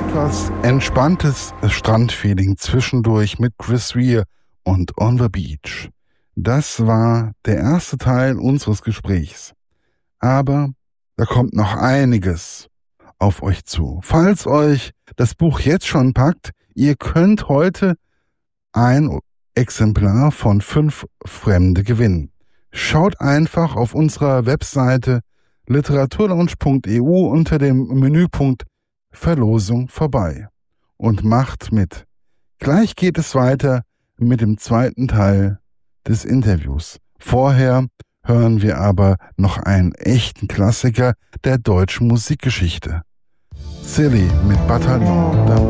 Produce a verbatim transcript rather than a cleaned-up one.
etwas entspanntes Strandfeeling zwischendurch mit Chris Rea und On the Beach. Das war der erste Teil unseres Gesprächs. Aber da kommt noch einiges auf euch zu. Falls euch das Buch jetzt schon packt, ihr könnt heute ein Exemplar von Fünf Fremde gewinnen. Schaut einfach auf unserer Webseite literaturlaunch punkt e u unter dem Menüpunkt Verlosung vorbei und macht mit. Gleich geht es weiter mit dem zweiten Teil des Interviews. Vorher hören wir aber noch einen echten Klassiker der deutschen Musikgeschichte. Silly mit Bataillon.